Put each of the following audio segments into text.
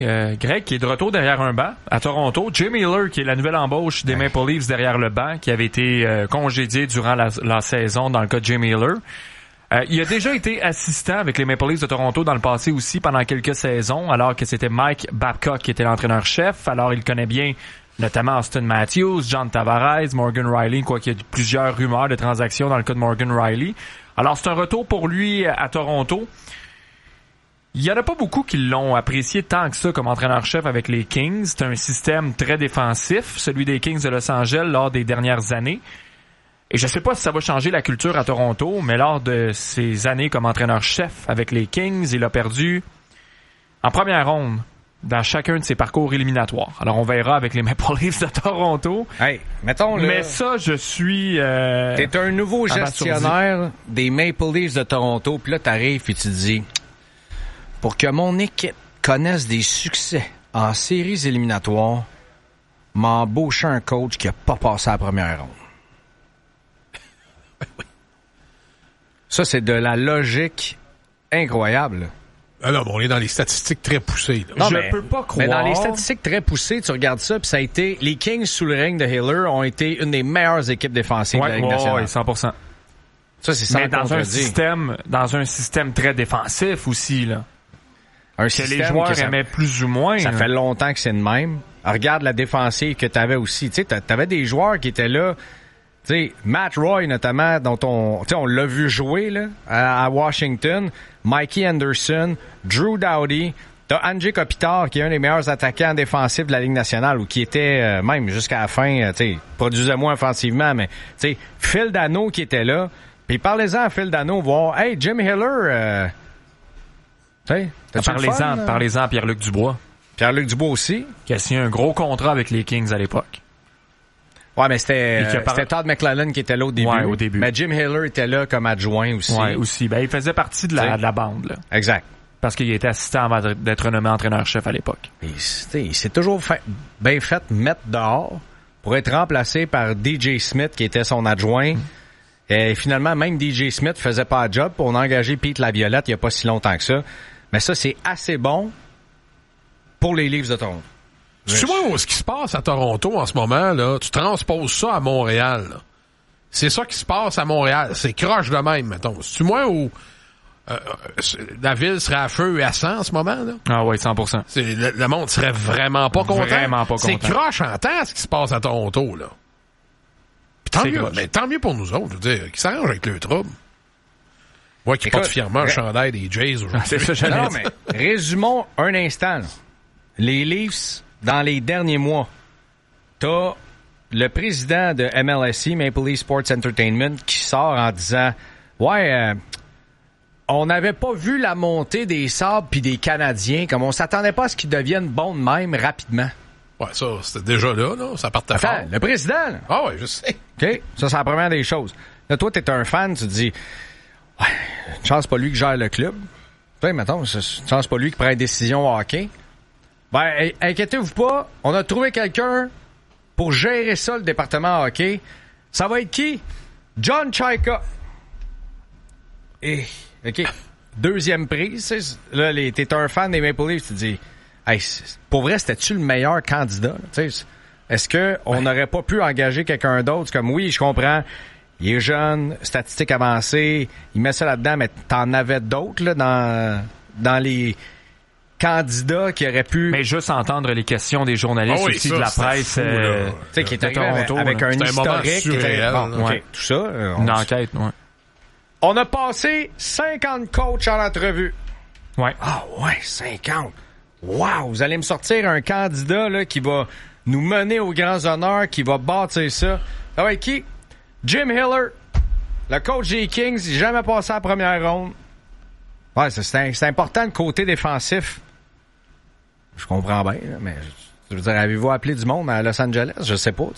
Greg, qui est de retour derrière un banc à Toronto. Jim Miller, qui est la nouvelle embauche des Maple Leafs derrière le banc, qui avait été congédié durant la saison dans le cas de Jim Miller. Il a déjà été assistant avec les Maple Leafs de Toronto dans le passé aussi pendant quelques saisons, alors que c'était Mike Babcock qui était l'entraîneur-chef. Alors il connaît bien notamment Austin Matthews, John Tavares, Morgan Rielly, quoiqu'il y a plusieurs rumeurs de transactions dans le cas de Morgan Rielly. Alors c'est un retour pour lui à Toronto. Il y en a pas beaucoup qui l'ont apprécié tant que ça comme entraîneur-chef avec les Kings. C'est un système très défensif, celui des Kings de Los Angeles lors des dernières années. Et je sais pas si ça va changer la culture à Toronto, mais lors de ses années comme entraîneur-chef avec les Kings, il a perdu en première ronde dans chacun de ses parcours éliminatoires. Alors on verra avec les Maple Leafs de Toronto. Hey, mettons là. Mais ça, je suis... t'es un nouveau gestionnaire des Maple Leafs de Toronto, puis là t'arrives et tu te dis... Pour que mon équipe connaisse des succès en séries éliminatoires, m'embaucher un coach qui a pas passé à la première ronde. Ça, c'est de la logique incroyable. Alors, on est dans les statistiques très poussées. Là. Non, je peux pas croire. Mais dans les statistiques très poussées, tu regardes ça, puis ça a été... Les Kings, sous le règne de Hiller, ont été une des meilleures équipes défensives de la Ligue nationale. Oui, 100%. Ça, c'est sans mais dans un système très défensif aussi, là. Un que les joueurs aimaient plus ou moins. Ça fait longtemps que c'est de même. Alors, regarde la défensive que t'avais aussi. Tu sais, t'avais des joueurs qui étaient là. Tu sais, Matt Roy, notamment, dont on l'a vu jouer, là, à Washington. Mikey Anderson, Drew Doughty. T'as Andrei Kopitar, qui est un des meilleurs attaquants défensifs de la Ligue nationale, ou qui était, même jusqu'à la fin, tu sais, produisait moins offensivement, mais, tu sais, Phil Dano qui était là. Puis parlez-en à Phil Dano, voir, hey, Jim Hiller, parlez-en à Pierre-Luc Dubois. Pierre-Luc Dubois aussi. Qui a signé un gros contrat avec les Kings à l'époque. Ouais, mais c'était Todd McLellan qui était là au début. Ouais, au début. Mais Jim Hiller était là comme adjoint aussi. Ouais, aussi. Ben, il faisait partie de la bande, là. Exact. Parce qu'il était assistant avant d'être nommé entraîneur-chef à l'époque. Il s'est toujours bien fait mettre dehors pour être remplacé par DJ Smith qui était son adjoint. Et finalement, même DJ Smith faisait pas le job pour engager Pete Laviolette il y a pas si longtemps que ça. Mais ça, c'est assez bon pour les Leafs de Toronto. Tu vois ce qui se passe à Toronto en ce moment, là, tu transposes ça à Montréal. Là. C'est ça qui se passe à Montréal. C'est croche de même, mettons. C'est-tu moi où la ville serait à feu et à sang en ce moment? Là? Ah oui, 100%. Le monde serait vraiment pas content. Vraiment pas content. C'est croche en temps ce qui se passe à Toronto. Là. Puis tant mieux pour nous autres, je veux dire, qui s'arrangent avec le trouble. Moi qui porte fièrement le chandail des Jays aujourd'hui. C'est ça, non, mais résumons un instant. Là. Les Leafs, dans les derniers mois, t'as le président de MLSE, Maple Leaf Sports Entertainment, qui sort en disant « Ouais, on n'avait pas vu la montée des Sabres puis des Canadiens, comme on s'attendait pas à ce qu'ils deviennent bons de même rapidement. » Ouais, ça, c'était déjà là, ça partait fort. Le président, là. Ah ouais, je sais. OK? Ça, c'est la première des choses. Là, toi, t'es un fan, tu te dis « Ouais, une chance, c'est pas lui qui gère le club. » Tu sais, mettons, une chance, c'est pas lui qui prend une décision au hockey. Ben, inquiétez-vous pas, on a trouvé quelqu'un pour gérer ça, le département hockey. Ça va être qui? John Chaika. Et, OK, deuxième prise. Là, t'es un fan des Maple Leafs, tu te dis, hey, pour vrai, c'était-tu le meilleur candidat? Est-ce qu'on n'aurait pas pu engager quelqu'un d'autre? Comme, oui, je comprends, il est jeune, statistique avancée, il met ça là-dedans, mais t'en avais d'autres là, dans les candidats qui auraient pu... Mais juste entendre les questions des journalistes aussi ça, de la presse qui est de Toronto. Avec un historique. Surréel, tout ça. Une enquête, ouais. On a passé 50 coachs en entrevue. Ouais. Ah ouais, 50. Wow! Vous allez me sortir un candidat là qui va nous mener aux grands honneurs, qui va bâtir ça. Ça va être qui? Jim Hiller, le coach des Kings, il n'a jamais passé à la première ronde. Ouais, c'est important le côté défensif. Je comprends bien, mais je veux dire, avez-vous appelé du monde à Los Angeles? Je sais pas.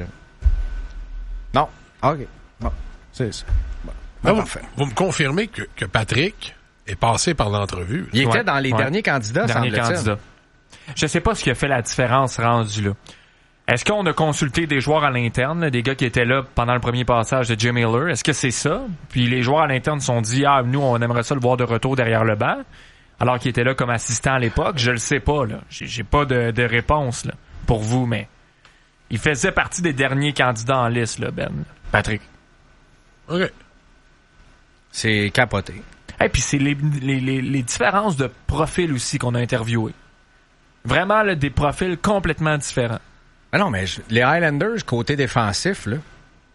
Non. OK. Bon. C'est ça. Bon. Vous me confirmez que Patrick est passé par l'entrevue. Il était dans les derniers candidats, semble-t-il. Je sais pas ce qui a fait la différence rendue là. Est-ce qu'on a consulté des joueurs à l'interne, des gars qui étaient là pendant le premier passage de Jim Miller? Est-ce que c'est ça? Puis les joueurs à l'interne se sont dit, nous, on aimerait ça le voir de retour derrière le banc. alors qu'il était là comme assistant à l'époque? Je le sais pas, là. J'ai pas de réponse, là, pour vous, mais il faisait partie des derniers candidats en liste, là, Ben. Patrick. OK. C'est capoté. Et puis c'est les différences de profil aussi qu'on a interviewé. Vraiment, là, des profils complètement différents. Mais non, mais les Highlanders, côté défensif, là,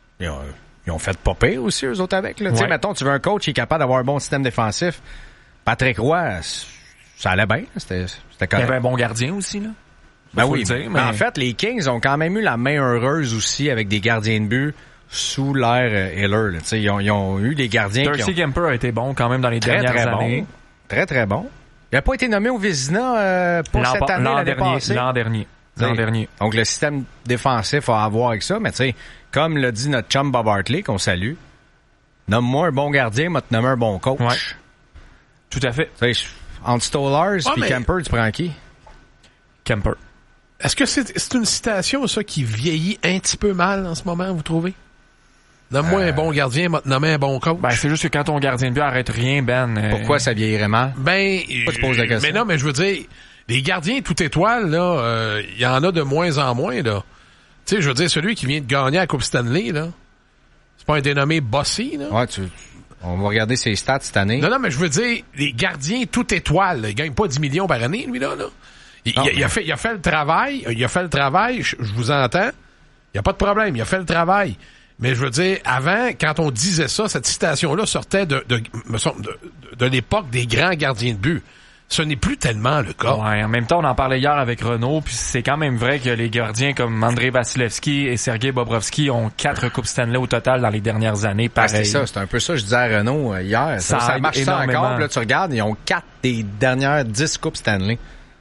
ils ont fait pas pire aussi, eux autres, avec. Là. Tu sais, mettons, tu veux un coach qui est capable d'avoir un bon système défensif. Patrick Roy, ça allait bien. C'était correct. Il y avait un bon gardien aussi, là. Ben oui, dire, mais en fait, les Kings ont quand même eu la main heureuse aussi avec des gardiens de but sous l'ère Hiller. Ils ont eu des gardiens Darcy Kemper a été bon quand même dans les dernières années. Bon. Très, très bon. Il n'a pas été nommé au Vézina pour cette année, l'année passée. L'an dernier. Donc, le système défensif a à voir avec ça. Mais tu sais, comme l'a dit notre chum Bob Hartley, qu'on salue, nomme-moi un bon gardien, moi te nommer un bon coach. Ouais. Tout à fait. Entre Stolarz et Kemper, tu prends qui? Kemper. Est-ce que c'est une citation, ça, qui vieillit un petit peu mal en ce moment, vous trouvez? Nomme-moi un bon gardien, m'a nommé un bon coach. Ben, c'est juste que quand ton gardien de but arrête rien, Ben... Pourquoi ça vieillirait mal? Ben, tu poses la question. Mais non, mais je veux dire, les gardiens tout étoile, là, il y en a de moins en moins, là. Tu sais, je veux dire, celui qui vient de gagner la Coupe Stanley, là, c'est pas un dénommé Bossy, là? Ouais, on va regarder ses stats cette année. Non, mais je veux dire, les gardiens tout étoile, là, il gagne pas 10 millions par année, lui, là. Il a fait le travail, je vous entends. Il y a pas de problème, il a fait le travail. Mais je veux dire, avant, quand on disait ça, cette citation-là sortait de l'époque des grands gardiens de but. Ce n'est plus tellement le cas. Ouais, en même temps, on en parlait hier avec Renaud, puis c'est quand même vrai que les gardiens comme Andrei Vasilevski et Sergei Bobrovski ont 4 Coupes Stanley au total dans les dernières années. Pareil. C'est un peu ça, je disais à Renaud hier. Ça marche ça encore, là, tu regardes, ils ont 4 des dernières 10 Coupes Stanley.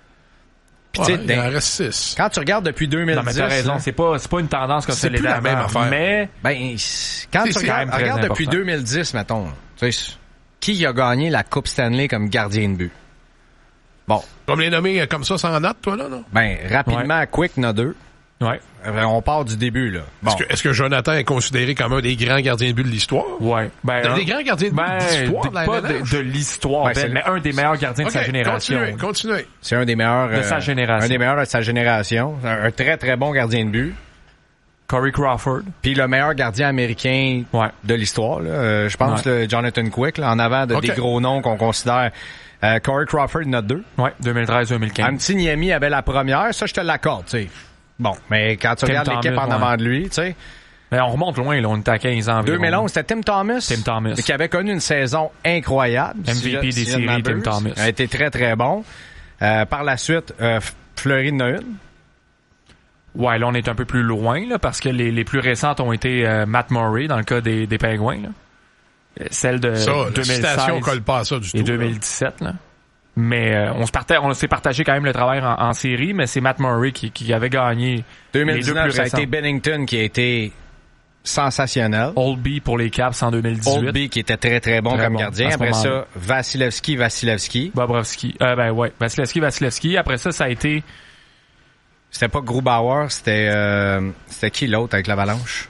Ouais, il en reste 6. Quand tu regardes depuis 2010... Non, mais t'as raison, c'est pas une tendance comme ça. C'est plus la même affaire. Mais... quand tu regardes depuis 2010, mettons, tu sais, qui a gagné la Coupe Stanley comme gardien de but? Bon. Tu vas me les nommer comme ça sans note, toi, là, non? Ben, rapidement, Quick, n'a 2. Ouais. On part du début, là. Bon. Est-ce que Jonathan est considéré comme un des grands gardiens de but de l'histoire? Ouais. Ben, des grands gardiens de but de l'histoire, pas de l'histoire, mais un des meilleurs gardiens de sa génération. Continuez. C'est un des meilleurs de sa génération. Un des meilleurs de sa génération. Un très, très bon gardien de but. Corey Crawford. Puis le meilleur gardien américain de l'histoire, là. Je pense Jonathan Quick, là, en avant des gros noms qu'on considère. Corey Crawford, note 2. Ouais, 2013-2015. Antti Niemi avait la première, ça je te l'accorde, tu sais. Bon, mais quand tu regardes l'équipe en avant de lui, tu sais. Mais on remonte loin, là, on était à 15 ans environ. 2011, c'était Tim Thomas. Qui avait connu une saison incroyable. MVP des séries, Tim Thomas. Il a été très, très bon. Par la suite, Fleury de Neuilly. Ouais, là, on est un peu plus loin, là, parce que les plus récentes ont été Matt Murray, dans le cas des Penguins, là. Celle de 2016 colle pas à ça du et tout, 2017, là. Mais on s'est partagé quand même le travail en série, mais c'est Matt Murray qui avait gagné 2019, les deux plus ça a récents. été Bennington qui a été sensationnel. Oldby pour les Caps en 2018. Oldby qui était très très bon comme gardien. Après ça, Vasilevski. Bobrovski. Vasilevski. Après ça a été... C'était pas Grubauer, c'était qui l'autre avec l'Avalanche?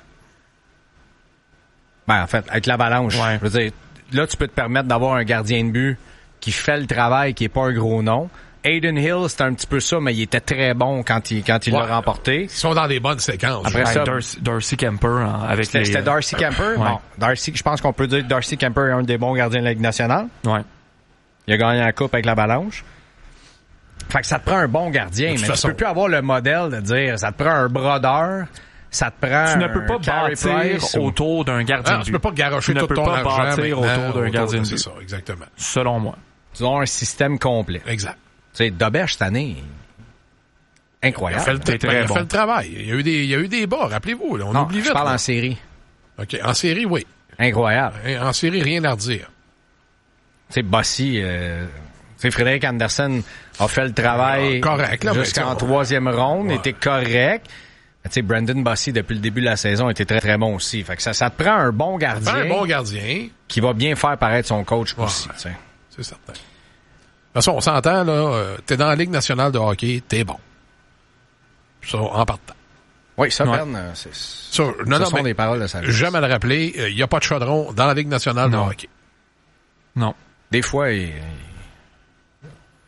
Ben, en fait, avec l'Avalanche. Ouais. Je veux dire, là, tu peux te permettre d'avoir un gardien de but qui fait le travail, qui est pas un gros nom. Aiden Hill, c'était un petit peu ça, mais il était très bon quand il l'a remporté. Ils sont dans des bonnes séquences. Après ça, Darcy Kemper avec C'était Darcy Kemper. Ouais. Bon, Darcy, je pense qu'on peut dire que Darcy Kemper est un des bons gardiens de la Ligue nationale. Ouais. Il a gagné la coupe avec l'Avalanche. Fait que ça te prend un bon gardien, mais tu peux plus avoir le modèle de dire ça te prend un brodeur. Ça te prend tu ne peux pas bâtir autour d'un gardien de but. Tu peux pas garocher tout ton argent. Tu ne peux pas bâtir autour d'un gardien de but. C'est ça, exactement. Selon moi. Tu dois avoir un système complet. Exact. Tu sais, Doberge cette année, incroyable. Il a fait le travail. Il y a eu des bas, rappelez-vous. Là, on oublie vite. Je parle en série. OK, en série, oui. Incroyable. En série, rien à redire. Tu sais, Bossy, Frédéric Anderson a fait le travail jusqu'en troisième ronde, était correct. Tu sais, Brandon Bossy, depuis le début de la saison, était très, très bon aussi. Fait que ça te prend un bon gardien. Qui va bien faire paraître son coach aussi, tu sais. C'est certain. De toute façon, on s'entend, là, t'es dans la Ligue nationale de hockey, t'es bon. Ça, en partant. Oui, ça, Ben, ce sont des paroles de sa vie. J'aime à le rappeler, il n'y a pas de chaudron dans la Ligue nationale de hockey. Non. Des fois,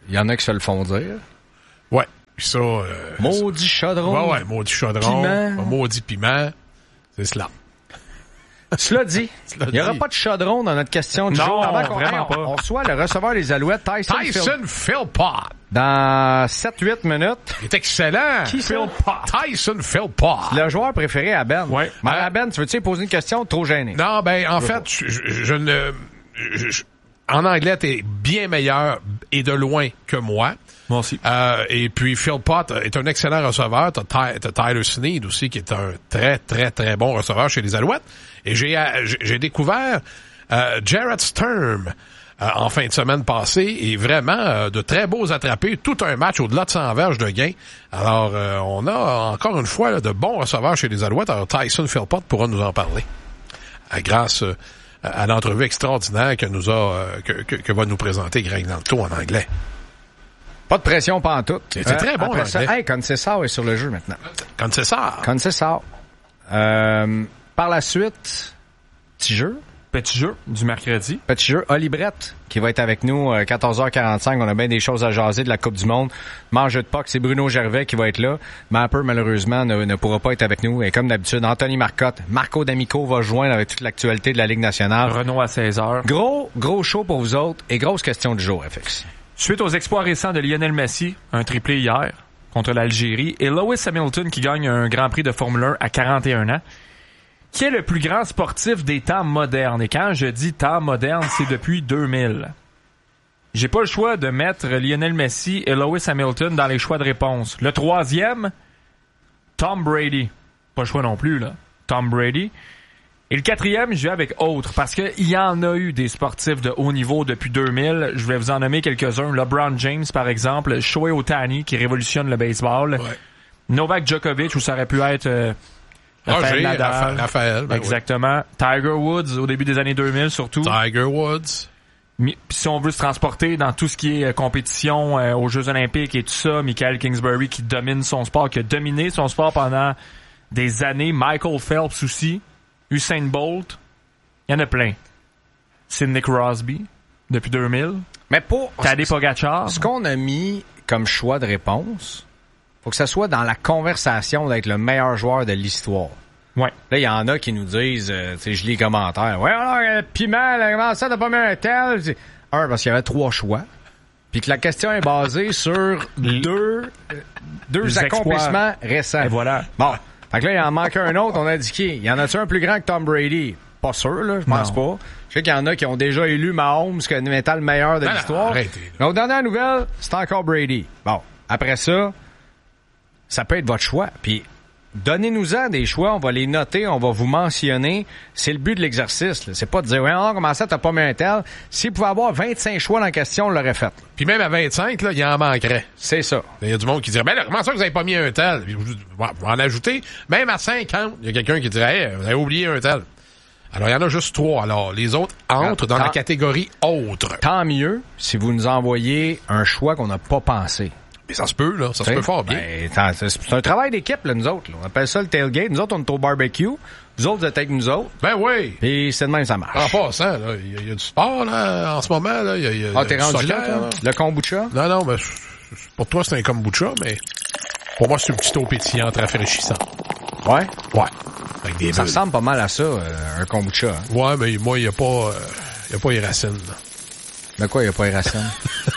il y en a qui se le font dire. Ouais. Puis ça... maudit chaudron. Ouais, maudit chaudron. Piment. Maudit piment. C'est cela. Cela dit, il n'y aura pas de chaudron dans notre question du jour. Avant vraiment pas. On reçoit le receveur des Alouettes, Tyson Philpott. Dans 7-8 minutes. Il est excellent. Qui ça? Tyson Philpott. Le joueur préféré à Ben. Ouais. À Ben, tu veux-tu poser une question? Trop gêné. Non, ben, en fait, en anglais, t'es bien meilleur et de loin que moi. Moi aussi. Et puis, Philpott est un excellent receveur. T'as Tyler Snead aussi, qui est un très, très, très bon receveur chez les Alouettes. Et j'ai découvert Jarrett Sturm en fin de semaine passée, et vraiment de très beaux attrapés, tout un match au-delà de 100 verges de gain. Alors, on a encore une fois là, de bons receveurs chez les Alouettes. Alors, Tyson Philpott pourra nous en parler. Grâce à l'entrevue extraordinaire que va nous présenter Greg Danto en anglais. Pas de pression pantoute. C'était très bon après en ça, anglais. hey, Concessao est sur le jeu maintenant. Concessao. Par la suite, petit jeu. Petit jeu du mercredi. Petit jeu. Oli Brett, qui va être avec nous 14h45. On a bien des choses à jaser de la Coupe du Monde. Mange de Pâques, c'est Bruno Gervais qui va être là. Mapper, malheureusement, ne pourra pas être avec nous. Et comme d'habitude, Anthony Marcotte, Marco D'Amico va joindre avec toute l'actualité de la Ligue nationale. Renaud à 16h. Gros show pour vous autres et grosse question du jour, FX. Suite aux exploits récents de Lionel Messi, un triplé hier contre l'Algérie, et Lewis Hamilton qui gagne un Grand Prix de Formule 1 à 41 ans, qui est le plus grand sportif des temps modernes. Et quand je dis temps moderne, c'est depuis 2000. J'ai pas le choix de mettre Lionel Messi et Lewis Hamilton dans les choix de réponse. Le troisième, Tom Brady. Pas le choix non plus, là. Tom Brady. Et le quatrième, je vais avec autre, parce qu'il y en a eu des sportifs de haut niveau depuis 2000. Je vais vous en nommer quelques-uns. LeBron James, par exemple. Shohei Ohtani, qui révolutionne le baseball. Ouais. Novak Djokovic, où ça aurait pu être Rafael Nadal. Raphaël, ben exactement. Oui. Tiger Woods, au début des années 2000, surtout. Tiger Woods. Puis si on veut se transporter dans tout ce qui est compétition aux Jeux Olympiques et tout ça, Michael Kingsbury qui domine son sport, qui a dominé son sport pendant des années. Michael Phelps aussi. Usain Bolt, il y en a plein. Sidney Crosby, depuis 2000. Mais pour Tadej Pogacar. Ce qu'on a mis comme choix de réponse, faut que ça soit dans la conversation d'être le meilleur joueur de l'histoire. Ouais. Là, il y en a qui nous disent, tu sais, je lis les commentaires. Ouais, alors, Piment, comment ça, t'as pas mis un tel? Parce qu'il y avait 3 choix. Puis que la question est basée sur deux accomplissements récents. Et voilà. Bon. Fait que là, il en manque un autre, on a dit qui? Y en a-tu un plus grand que Tom Brady? Pas sûr, là, je pense pas. Je sais qu'il y en a qui ont déjà élu Mahomes comme étant le meilleur de l'histoire. Donc, dernière nouvelle, c'est encore Brady. Bon, après ça peut être votre choix. Puis, donnez-nous-en des choix, on va les noter, on va vous mentionner. C'est le but de l'exercice, là. C'est pas de dire, ouais, non, comment ça, t'as pas mis un tel? S'il pouvait avoir 25 choix dans la question, on l'aurait fait. Puis même à 25, là, il en manquerait. C'est ça. Il y a du monde qui dirait, ben là, comment ça que vous avez pas mis un tel? Puis, vous en ajoutez. Même à 50, il y a quelqu'un qui dirait, hey, vous avez oublié un tel. Alors, il y en a juste 3. Alors, les autres entrent dans la catégorie autre. Tant mieux si vous nous envoyez un choix qu'on n'a pas pensé. Mais ça se peut, là. Ça se peut fort bien. Ben, c'est un travail d'équipe, là, nous autres. Là. On appelle ça le tailgate. Nous autres, on est au barbecue. Vous autres, vous êtes avec nous autres. Ben oui. Puis c'est de même, ça marche. En passant, là, il y a du sport, là, en ce moment, là. T'es rendu soccer, là, le kombucha? Non, mais pour toi, c'est un kombucha, mais pour moi, c'est une petite eau pétillante rafraîchissante. Ouais? Ouais. Avec des ça bulles. ressemble pas mal à ça, un kombucha. Hein? Ouais, mais moi, il y a pas les racines, là. De quoi, il y a pas les racines?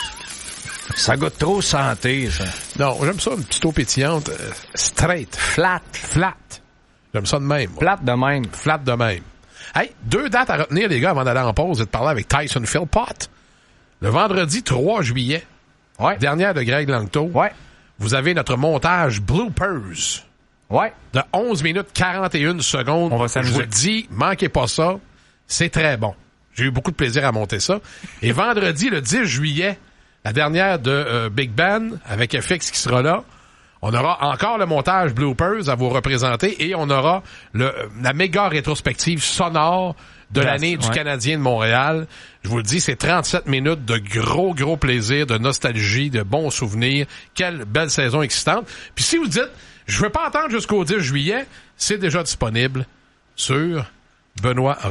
Ça goûte trop santé, ça. Non, j'aime ça, une petite eau pétillante, straight. Flat. J'aime ça de même. Flat de même. Flat de même. Hey, 2 dates à retenir, les gars, avant d'aller en pause et de parler avec Tyson Philpott. Le vendredi 3 juillet. Ouais. Dernière de Greg Langto. Ouais. Vous avez notre montage bloopers. Ouais. De 11 minutes 41 secondes. On va s'amuser. Je vous le dis, manquez pas ça. C'est très bon. J'ai eu beaucoup de plaisir à monter ça. Et vendredi, le 10 juillet, la dernière de Big Ben, avec FX qui sera là. On aura encore le montage bloopers à vous représenter et on aura la méga rétrospective sonore de l'année du Canadien de Montréal. Je vous le dis, c'est 37 minutes de gros plaisir, de nostalgie, de bons souvenirs. Quelle belle saison excitante. Puis si vous dites, je veux pas attendre jusqu'au 10 juillet, c'est déjà disponible sur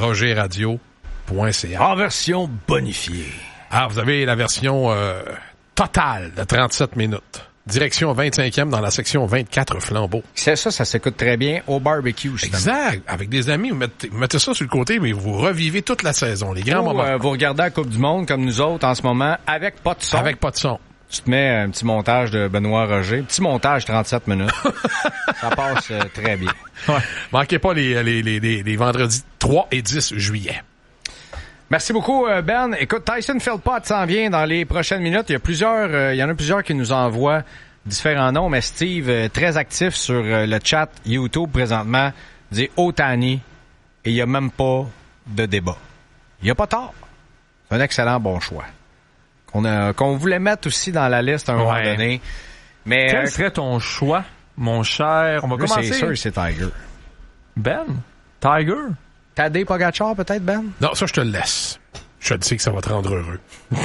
BenoîtRogerRadio.ca. En version bonifiée. Alors, vous avez la version total de 37 minutes. Direction 25e dans la section 24 Flambeau. Ça s'écoute très bien au barbecue, justement. Exact. Avec des amis, vous mettez ça sur le côté, mais vous revivez toute la saison, les grands moments. Vous regardez la Coupe du Monde comme nous autres en ce moment, avec pas de son. Avec pas de son. Tu te mets un petit montage de Benoît Roger. Petit montage 37 minutes. Ça passe très bien. Ouais. Manquez pas les vendredis 3 et 10 juillet. Merci beaucoup, Ben. Écoute, Tyson Philpott s'en vient dans les prochaines minutes. Il y en a plusieurs qui nous envoient différents noms, mais Steve, très actif sur le chat YouTube présentement, dit Ohtani et il n'y a même pas de débat. Il n'y a pas tort. C'est un excellent bon choix. Qu'on voulait mettre aussi dans la liste à un moment donné. Mais quel serait ton choix, mon cher? On va commencer. C'est sûr, c'est Tiger. Ben? Tiger? Tadej Pogačar, peut-être, Ben? Non, ça, je te le laisse. Je te sais que ça va te rendre heureux.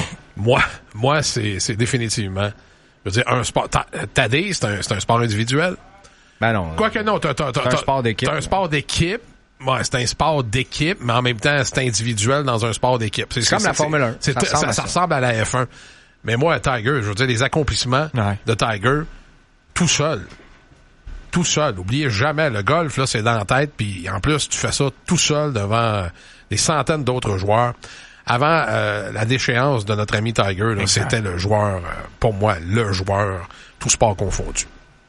moi, c'est définitivement... Je veux dire, un sport... Tadej, c'est un sport individuel. Ben non. Quoique non, c'est un sport d'équipe. C'est un sport d'équipe. Ouais, c'est un sport d'équipe, mais en même temps, c'est individuel dans un sport d'équipe. C'est comme la Formule 1. Ça ressemble à la F1. Mais moi, Tiger, je veux dire, les accomplissements de Tiger, tout seul. Tout seul. Oubliez jamais, le golf, là, c'est dans la tête, puis en plus, tu fais ça tout seul devant des centaines d'autres joueurs. Avant la déchéance de notre ami Tiger, là, c'était le joueur, pour moi, le joueur, tout sport confondu.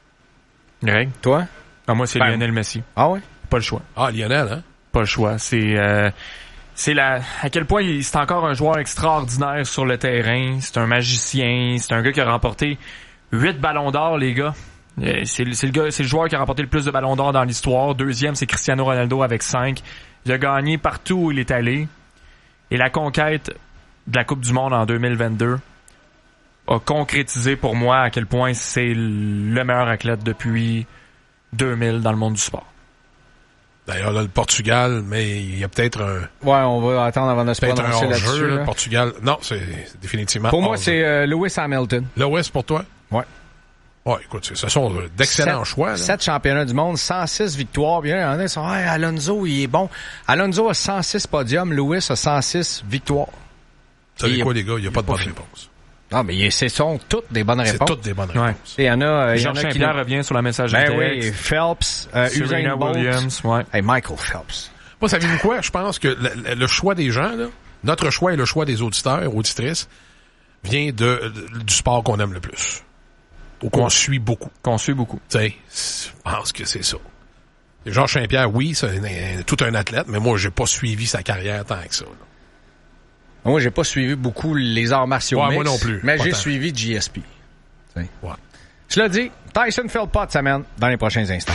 Greg? Toi? Ah, moi, c'est Lionel Messi. Ah ouais? Pas le choix. Ah, Lionel, hein? Pas le choix. À quel point c'est encore un joueur extraordinaire sur le terrain. C'est un magicien. C'est un gars qui a remporté 8 ballons d'or, les gars. C'est le joueur qui a remporté le plus de ballons d'or dans l'histoire. Deuxième, c'est Cristiano Ronaldo avec 5. Il a gagné partout où il est allé. Et la conquête de la Coupe du Monde en 2022 a concrétisé pour moi à quel point c'est le meilleur athlète depuis 2000 dans le monde du sport. D'ailleurs, là, le Portugal, mais il y a peut-être un... Ouais, on va attendre avant de se prononcer là-dessus. Le Portugal, non, c'est définitivement pour moi, c'est Lewis Hamilton. Lewis pour toi? Ouais. Ouais, écoute, ce sont d'excellents choix. 7 championnats du monde, 106 victoires. Bien, il y en a qui sont, Alonso, il est bon. Alonso a 106 podiums, Lewis a 106 victoires. Vous savez quoi, les gars? Il n'y a pas de bonne réponse. Non, mais ce sont toutes des bonnes réponses. C'est toutes des bonnes réponses. Il y en a, Georges Saint-Pierre revient sur la messagerie texte. Oui, Phelps, Usain Bolt. Williams, Michael Phelps. Moi, savez-vous quoi? Je pense que le choix des gens, là, notre choix et le choix des auditeurs, auditrices, vient du sport qu'on aime le plus. Ou qu'on suit beaucoup. Qu'on suit beaucoup. Tu sais, je pense que c'est ça. Georges Saint-Pierre, oui, c'est tout un athlète, mais moi, j'ai pas suivi sa carrière tant que ça. Là. Moi, j'ai pas suivi beaucoup les arts martiaux mixtes, moi non plus. Mais j'ai suivi GSP. Ouais. Tu l'as dit, Tyson Philpott s'amène dans les prochains instants.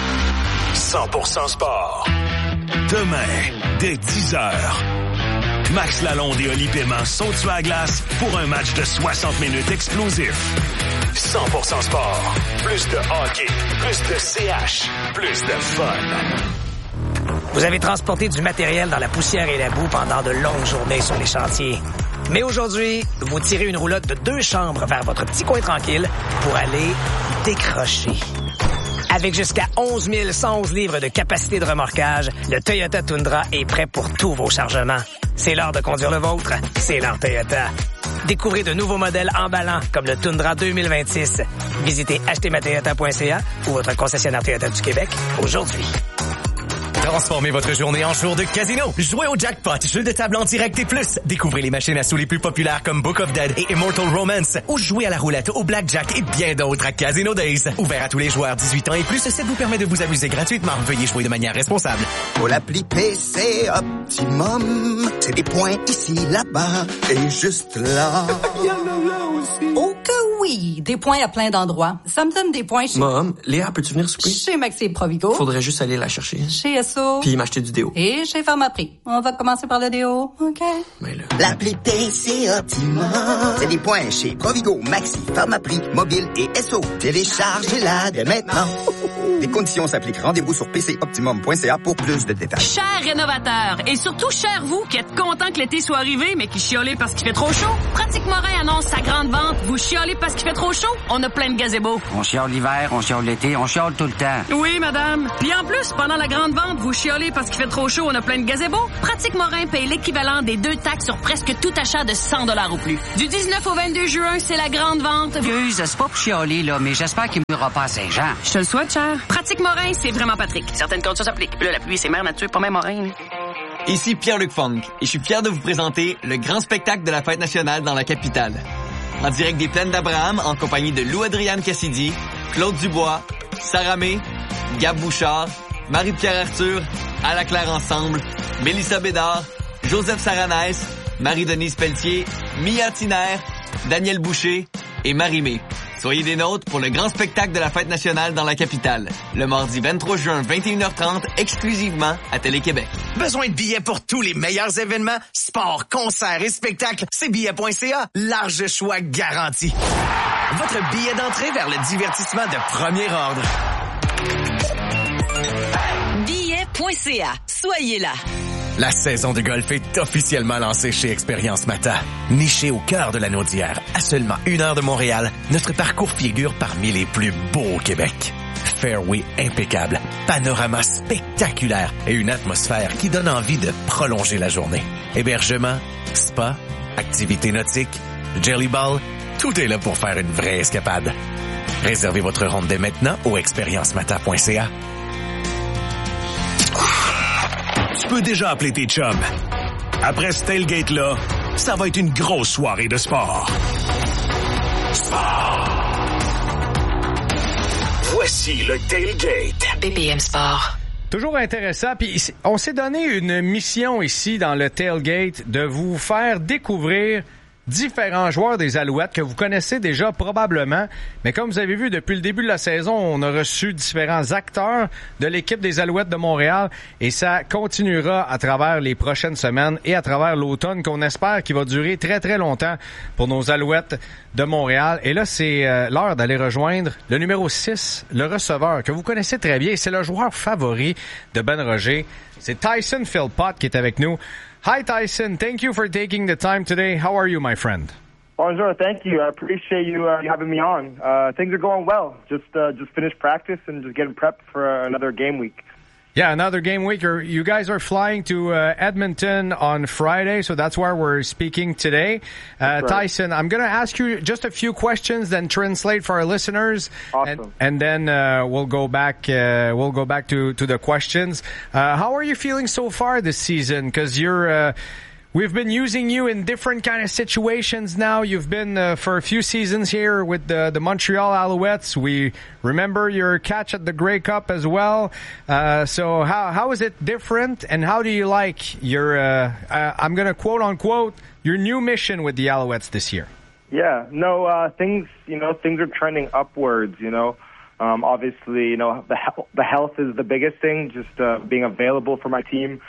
100% sport. Demain, dès 10h. Max Lalonde et Oli Paiement sont sur la glace pour un match de 60 minutes explosif. 100% sport. Plus de hockey, plus de CH, plus de fun. Vous avez transporté du matériel dans la poussière et la boue pendant de longues journées sur les chantiers. Mais aujourd'hui, vous tirez une roulotte de 2 chambres vers votre petit coin tranquille pour aller décrocher. Avec jusqu'à 11 111 livres de capacité de remorquage, le Toyota Tundra est prêt pour tous vos chargements. C'est l'heure de conduire le vôtre. C'est l'heure Toyota. Découvrez de nouveaux modèles emballants comme le Tundra 2026. Visitez achetezmatoyota.ca ou votre concessionnaire Toyota du Québec aujourd'hui. Transformez votre journée en jour de casino. Jouez au jackpot, jeu de table en direct et plus. Découvrez les machines à sous les plus populaires comme Book of Dead et Immortal Romance. Ou jouez à la roulette, au blackjack et bien d'autres à Casino Days. Ouvert à tous les joueurs 18 ans et plus, ça vous permet de vous amuser gratuitement. Veuillez jouer de manière responsable. Pour l'appli PC Optimum, c'est des points ici, là-bas et juste là. Oh que oui! Des points à plein d'endroits. Ça me donne des points chez... Mom, Léa, peux-tu venir souper? Chez Maxi Provigo. Faudrait juste aller la chercher. Chez Esso. Puis m'acheter du déo. Et chez Pharmaprix. On va commencer par le déo, OK? Mais là... L'appli PC Optimum, c'est des points chez Provigo, Maxi, Pharmaprix, Mobile et Esso. Téléchargez-la dès maintenant. Les conditions s'appliquent. Rendez-vous sur pcoptimum.ca pour plus de détails. Chers rénovateurs, et surtout chers vous qui êtes contents que l'été soit arrivé, mais qui chiolez parce qu'il fait trop chaud, Pratique Morin annonce sa grande vente. Vous chiolez parce parce qu'il fait trop chaud, on a plein de gazebos. On chiale l'hiver, on chiale l'été, on chiale tout le temps. Oui, madame. Puis en plus, pendant la grande vente, vous chiolez parce qu'il fait trop chaud, on a plein de gazebos. Pratique Morin paye l'équivalent des 2 taxes sur presque tout achat de 100 $ ou plus. Du 19 au 22 juin, c'est la grande vente. Excuse, c'est pas pour chialer, là, mais j'espère qu'il ne mourra pas à Saint-Jean. Je te le souhaite, cher. Pratique Morin, c'est vraiment Patrick. Certaines conditions s'appliquent. Puis là, la pluie, c'est mère nature, pas même Morin. Là. Ici Pierre-Luc Funk, et je suis fier de vous présenter le grand spectacle de la Fête nationale dans la capitale. En direct des Plaines d'Abraham, en compagnie de Lou-Adrienne Cassidy, Claude Dubois, Sarah May, Gab Bouchard, Marie-Pierre Arthur, À la Claire Ensemble, Mélissa Bédard, Joseph Saranès, Marie-Denise Pelletier, Mia Tiner, Daniel Boucher et Marie-Mé. Soyez des nôtres pour le grand spectacle de la Fête nationale dans la capitale, le mardi 23 juin, 21h30, exclusivement à Télé-Québec. Besoin de billets pour tous les meilleurs événements, sports, concerts et spectacles? C'est billets.ca. Large choix garanti. Votre billet d'entrée vers le divertissement de premier ordre. Billets.ca. Soyez là. La saison de golf est officiellement lancée chez Expérience Mata. Niché au cœur de la Naudière, à seulement 1 heure de Montréal, notre parcours figure parmi les plus beaux au Québec. Fairway impeccable, panorama spectaculaire et une atmosphère qui donne envie de prolonger la journée. Hébergement, spa, activités nautiques, jelly ball, tout est là pour faire une vraie escapade. Réservez votre ronde dès maintenant au expériencemata.ca. Tu peux déjà appeler tes chums. Après ce tailgate-là, ça va être une grosse soirée de sport. Voici le tailgate. BPM Sport. Toujours intéressant. Puis on s'est donné une mission ici dans le tailgate de vous faire découvrir différents joueurs des Alouettes que vous connaissez déjà probablement. Mais comme vous avez vu, depuis le début de la saison, on a reçu différents acteurs de l'équipe des Alouettes de Montréal et ça continuera à travers les prochaines semaines et à travers l'automne qu'on espère qu'il va durer très très longtemps pour nos Alouettes de Montréal. Et là, c'est l'heure d'aller rejoindre le numéro 6, le receveur que vous connaissez très bien. C'est le joueur favori de Ben Roger. C'est Tyson Philpott qui est avec nous. Hi, Tyson. Thank you for taking the time today. How are you, my friend? Bonjour. Thank you. I appreciate you having me on. Things are going well. Just finished practice and just getting prepped for another game week. Yeah, another game week. You guys are flying to Edmonton on Friday, so that's where we're speaking today. Right. Tyson, I'm going to ask you just a few questions, then translate for our listeners. Awesome. And then we'll go back to the questions. How are you feeling so far this season? Because we've been using you in different kind of situations now. You've been for a few seasons here with the Montreal Alouettes. We remember your catch at the Grey Cup as well. So how is it different, and how do you like your, I'm going to quote unquote, your new mission with the Alouettes this year? Yeah, no, things are trending upwards, obviously, the health is the biggest thing, just being available for my team.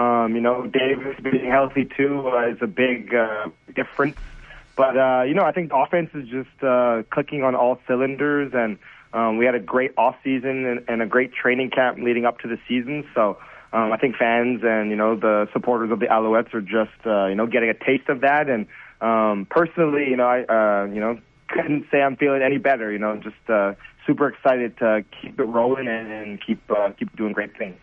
Davis being healthy too is a big difference. But, I think the offense is just clicking on all cylinders, and we had a great offseason and a great training camp leading up to the season. So I think fans and, the supporters of the Alouettes are just, getting a taste of that. And personally, I couldn't say I'm feeling any better. Just super excited to keep it rolling and keep doing great things.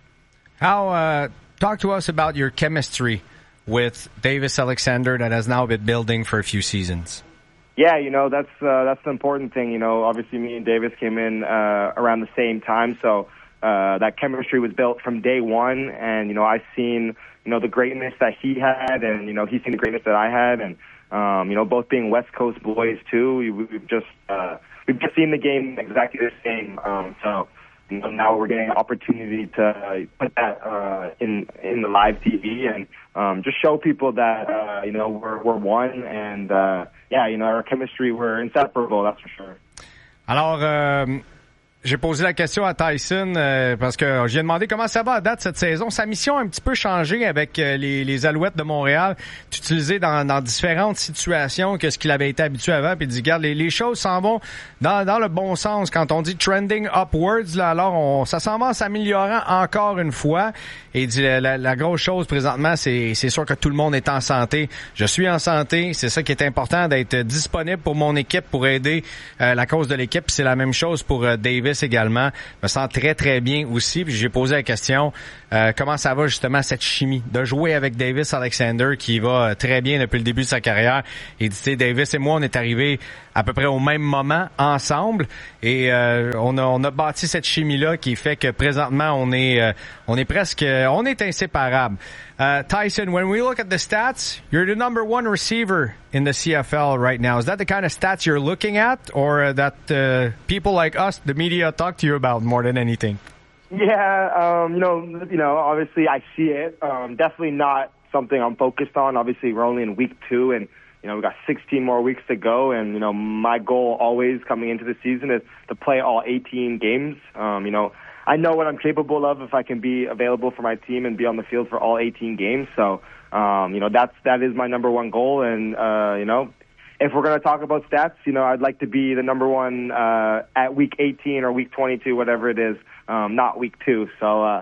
Talk to us about your chemistry with Davis Alexander that has now been building for a few seasons. Yeah, that's the important thing. Obviously me and Davis came in around the same time, so that chemistry was built from day one. And I've seen the greatness that he had, and he's seen the greatness that I had, and both being West Coast boys too. We've just seen the game exactly the same. So. Now we're getting an opportunity to put that in the live TV and just show people that we're one, and our chemistry, we're inseparable, that's for sure. Alors J'ai posé la question à Tyson parce que j'ai demandé comment ça va à date cette saison. Sa mission a un petit peu changé avec les Alouettes de Montréal, utilisé dans différentes situations que ce qu'il avait été habitué avant. Puis il dit, regarde, les choses s'en vont dans le bon sens. Quand on dit trending upwards, là, alors ça s'en va en s'améliorant encore une fois. Et il dit, la grosse chose présentement, c'est sûr que tout le monde est en santé. Je suis en santé. C'est ça qui est important, d'être disponible pour mon équipe, pour aider la cause de l'équipe. Puis c'est la même chose pour Davis également. Je me sens très, très bien aussi. Puis j'ai posé la question, comment ça va justement cette chimie de jouer avec Davis Alexander qui va très bien depuis le début de sa carrière. Il dit, tu sais, Davis et moi, on est arrivés à peu près au même moment ensemble et on a bâti cette chimie-là qui fait que présentement, on est inséparables. Tyson, when we look at the stats, you're the number one receiver in the CFL right now. Is that the kind of stats you're looking at, or that people like us, the media, talk to you about more than anything? Yeah, you know, obviously I see it. Definitely not something I'm focused on. Obviously, we're only in week 2, and we've got 16 more weeks to go. And my goal always coming into the season is to play all 18 games. I know what I'm capable of if I can be available for my team and be on the field for all 18 games. So, that is my number one goal. And, if we're going to talk about stats, I'd like to be the number one, at week 18 or week 22, whatever it is, not week 2. So,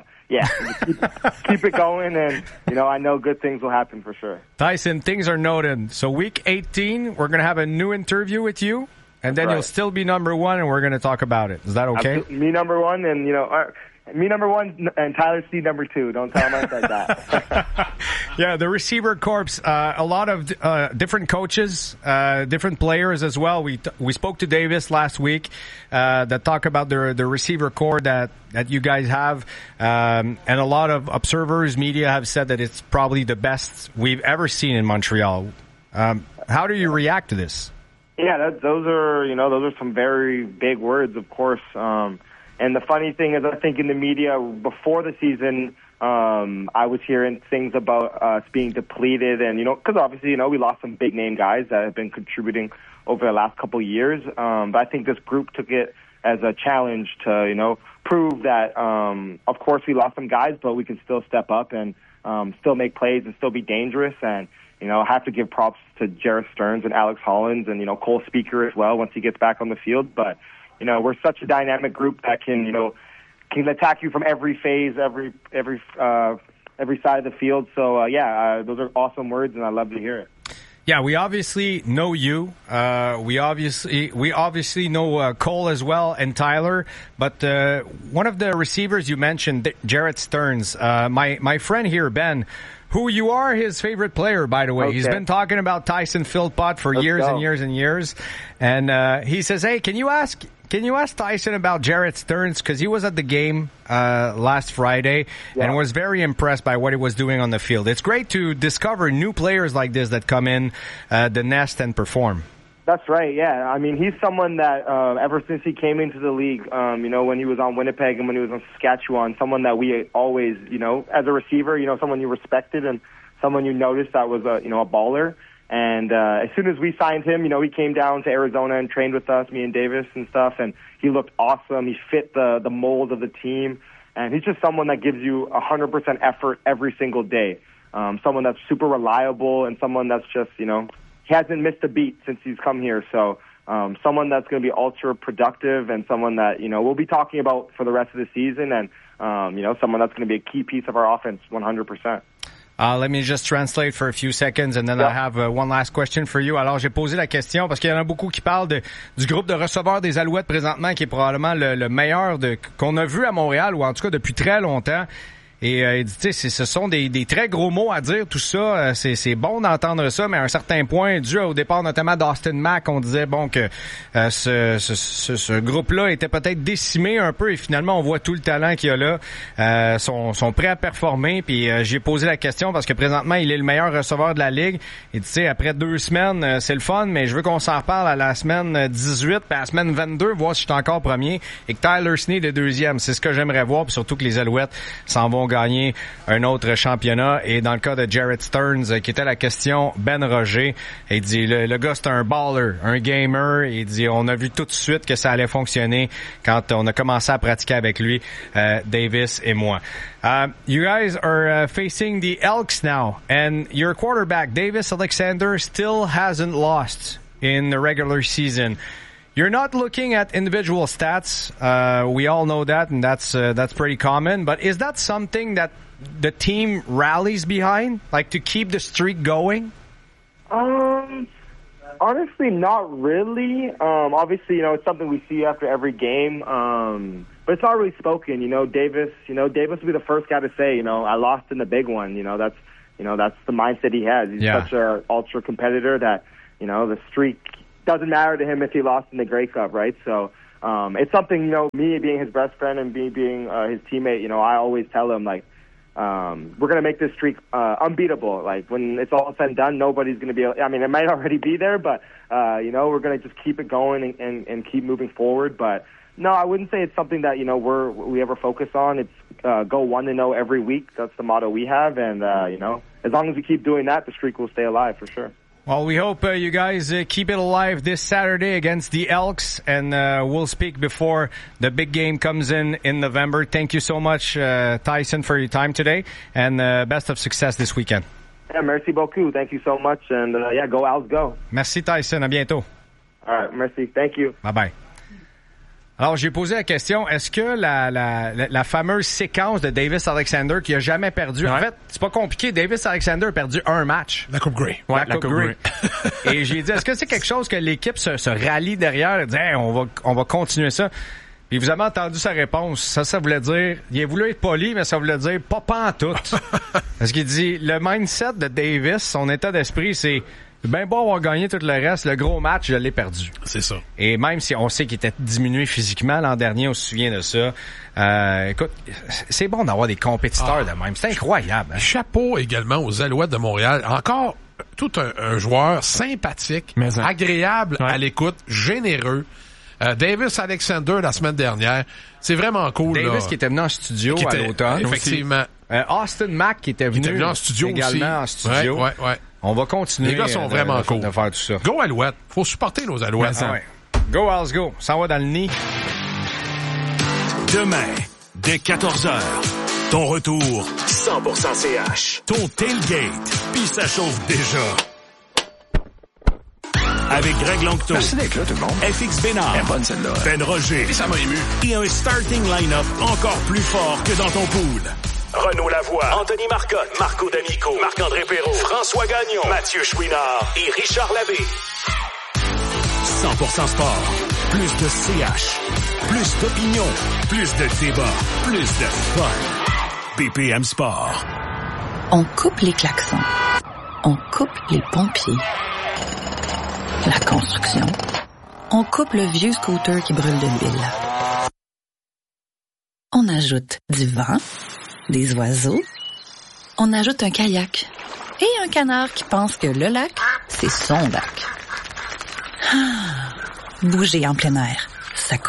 keep it going. And, I know good things will happen for sure. Tyson, things are noted. So week 18, we're going to have a new interview with you. And then you'll still be number one, and we're going to talk about it. Is that okay? Me number one, and me number one, and Tyler C number 2. Don't tell him I said that. Yeah, the receiver corps. A lot of different coaches, different players as well. We spoke to Davis last week that talk about the receiver corps that you guys have, and a lot of observers, media have said that it's probably the best we've ever seen in Montreal. How do you react to this? Yeah, those are some very big words, of course. And the funny thing is, I think in the media before the season, I was hearing things about us being depleted, and because obviously we lost some big name guys that have been contributing over the last couple of years. But I think this group took it as a challenge to prove that, of course, we lost some guys, but we can still step up and still make plays and still be dangerous. And I have to give props to Jarrett Stearns and Alex Hollins and, Cole Speaker as well once he gets back on the field. But, we're such a dynamic group that can attack you from every phase, every side of the field. So, those are awesome words, and I love to hear it. Yeah, we obviously know you. We obviously know Cole as well and Tyler. But one of the receivers you mentioned, Jarrett Stearns, my friend here, Ben, who you are his favorite player, by the way. Okay. He's been talking about Tyson Philpott for years and years and years. And he says, hey, can you ask Tyson about Jarrett Stearns? Because he was at the game last Friday and was very impressed by what he was doing on the field. It's great to discover new players like this that come in the nest and perform. That's right, yeah. I mean, he's someone that ever since he came into the league, when he was on Winnipeg and when he was on Saskatchewan, someone that we always, as a receiver, someone you respected and someone you noticed that was a baller. And as soon as we signed him, he came down to Arizona and trained with us, me and Davis and stuff, and he looked awesome. He fit the mold of the team, and he's just someone that gives you 100% effort every single day. Someone that's super reliable and someone that's just, he hasn't missed a beat since he's come here. So someone that's going to be ultra productive and someone that, we'll be talking about for the rest of the season and, someone that's going to be a key piece of our offense 100%. Let me just translate for a few seconds and then I have one last question for you. Alors, j'ai posé la question parce qu'il y en a beaucoup qui parlent du groupe de receveurs des Alouettes présentement qui est probablement le meilleur qu'on a vu à Montréal ou en tout cas depuis très longtemps. Et il dit, tu sais, ce sont des très gros mots à dire, tout ça. C'est bon d'entendre ça, mais à un certain point, dû au départ notamment d'Austin Mack, on disait bon que ce groupe-là était peut-être décimé un peu, et finalement on voit tout le talent qu'il y a là. Sont prêts à performer. Puis j'ai posé la question parce que présentement il est le meilleur receveur de la ligue. Et tu sais, après 2 semaines, c'est le fun, mais je veux qu'on s'en reparle à la semaine 18, puis à la semaine 22, voir si je suis encore premier, et que Tyler Snead est deuxième. C'est ce que j'aimerais voir, puis surtout que les Alouettes s'en vont vont gagner un autre championnat. Et dans le cas de Jared Stearns, qui était la question, Ben Roger, il dit le gars c'est un baller, un gamer. Il dit on a vu tout de suite que ça allait fonctionner quand on a commencé à pratiquer avec lui, Davis et moi. You guys are facing the Elks now, and your quarterback Davis Alexander still hasn't lost in the regular season. You're not looking at individual stats. We all know that, and that's pretty common. But is that something that the team rallies behind, like to keep the streak going? Honestly, not really. Obviously, it's something we see after every game. But it's not really spoken. Davis will be the first guy to say, I lost in the big one. That's the mindset he has. He's such a ultra competitor that, the streak doesn't matter to him if he lost in the Grey Cup, right? So, it's something, me being his best friend and me being his teammate, I always tell him, like, we're going to make this streak unbeatable. Like, when it's all said and done, nobody's going to be able, it might already be there, but, we're going to just keep it going and keep moving forward. But, no, I wouldn't say it's something that, we ever focus on. It's go 1-0 every week. That's the motto we have. And, as long as we keep doing that, the streak will stay alive for sure. Well, we hope you guys keep it alive this Saturday against the Elks, and we'll speak before the big game comes in November. Thank you so much, Tyson, for your time today, and best of success this weekend. Yeah, merci beaucoup. Thank you so much, and go Owls, go. Merci, Tyson. À bientôt. All right, merci. Thank you. Bye-bye. Alors, j'ai posé la question, est-ce que la fameuse séquence de Davis Alexander qui a jamais perdu, en fait, c'est pas compliqué, Davis Alexander a perdu un match. La Coupe Grey. Ouais, la Coupe Grey. Et j'ai dit, est-ce que c'est quelque chose que l'équipe se rallie derrière et dit, hey, on va continuer ça? Puis vous avez entendu sa réponse. Ça voulait dire, il a voulu être poli, mais ça voulait dire pas pantoute. Parce qu'il dit, le mindset de Davis, son état d'esprit, c'est bien beau avoir gagné tout le reste, le gros match, je l'ai perdu. C'est ça. Et même si on sait qu'il était diminué physiquement l'an dernier, on se souvient de ça. Écoute, c'est bon d'avoir des compétiteurs de même. C'est incroyable. Hein? Chapeau également aux Alouettes de Montréal. Encore tout un joueur sympathique, agréable à l'écoute, généreux. Davis Alexander la semaine dernière, c'est vraiment cool. Davis là, qui était venu en studio à l'automne. Effectivement. Austin Mack qui était venu en studio également aussi. en studio. Ouais. On va continuer. Les gars sont vraiment cool. De faire tout ça. Go Alouettes. Faut supporter nos Alouettes. Ouais. Go Owls, go. Ça va dans le nid. Demain, dès 14h, ton retour 100% CH. Ton tailgate, puis ça chauffe déjà. Avec Greg Longto. Merci d'être là, tout le monde. FX Bénard. Elle est bonne, celle-là. Ben Roger. Et ça m'a ému. Et un starting line-up encore plus fort que dans ton pool. Renaud Lavoie, Anthony Marcotte, Marco D'Amico, Marc-André Perrault, François Gagnon, Mathieu Chouinard et Richard Labbé. 100% sport. Plus de CH. Plus d'opinion. Plus de débat. Plus de fun. BPM Sport. On coupe les klaxons. On coupe les pompiers. La construction. On coupe le vieux scooter qui brûle de l'huile. On ajoute du vent, des oiseaux. On ajoute un kayak et un canard qui pense que le lac, c'est son lac. Bouger en plein air,